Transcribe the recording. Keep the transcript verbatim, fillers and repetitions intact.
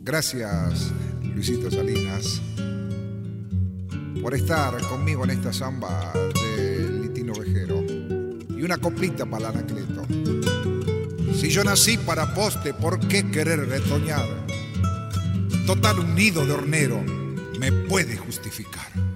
Gracias, Luisito Salinas, por estar conmigo en esta samba de Litino Vejero. Y una coplita para el Anacleto. Si yo nací para poste, ¿por qué querer retoñar? Total, un nido de hornero me puede justificar.